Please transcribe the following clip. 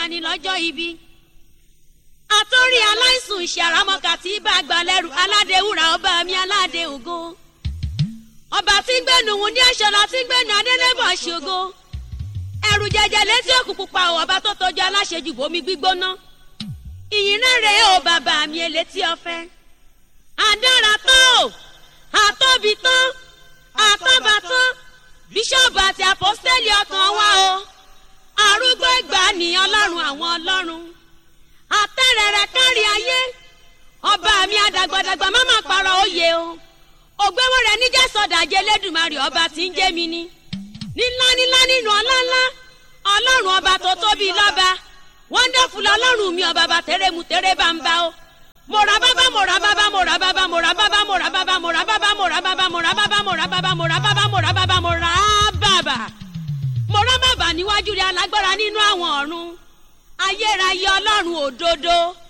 gbani lọ́jọ́ ibi. àtọ́rí aláìsùn ìṣẹ́ àràmọ́kà tí bá gbà lẹ́rù aládé wúrà ọba mi aládé ògo. ọba tí ń gbẹ́nu wù ní ẹ̀ṣọ́lá tí ń gbẹ́nu adélébọ̀ ṣògo. ẹ̀rù jẹjẹ létí òkú pupa ọba tó tọ́jú aláṣejù bomi gbígbóná. ìyìn náà rèé o bàbá mi elétí ọ̀fẹ́. àdára tán o àtọ́bi tán àtọ́ba tán bíṣọ́ọ̀bù àti àpọ́stẹ́lì ọkàn wa o. arúgbó ìgbà ni ọlọ́run àwọn ọlọ́run. àtẹ̀rẹ̀rẹ̀ kárí ayé ọba mi àdàgbàdàgbà má má parọ́ òye o. ògbéwò rẹ̀ níjẹ́ sọ̀dàjẹ́ lẹ́dùnmarè ọba tí ń jẹ́ mi ni. nílá nílá nínú ọlá ńlá ọlọ́run ọba tó tóbi lọ́ba. wonderful ọlọ́run mi ọba bàtẹ́rẹ́ mu tẹ́rẹ́ bá ń bá o. mọ̀rà bábá mọ̀rà bábá mọ̀rà bábá mọ̀rà bábá mọ̀rà bábá mọ̀rà bábá mọ̀rà bábá mọ̀rà bábá mọ̀rà bábá mọ̀rà bábá mọ̀rà bábá mọ̀rà bábá. mọ̀rà bábá níwájú rẹ̀ alágbára nínú àwọn ọ̀run. ayérayé ọlọ́run òdodo